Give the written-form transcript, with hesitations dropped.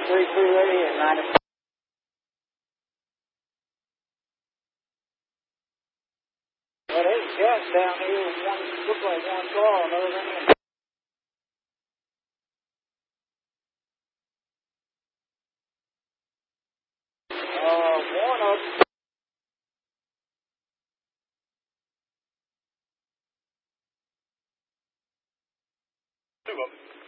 328 and 95. Well, there's gas down here. One looks like one car, another than one of them. Two of them.